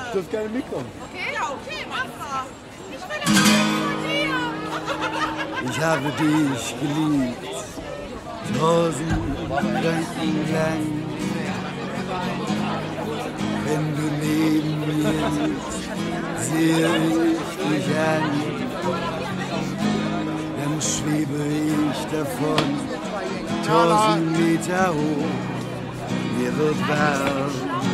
dürft gerne mitkommen. Okay, ja, okay, mach. Ich will das von dir. Ich habe dich geliebt, 1000 Gedanken lang. Wenn du neben mir sitzt, sehe ich dich an. Dann schwebe ich davon, 1000 Meter hoch. Mir wird warm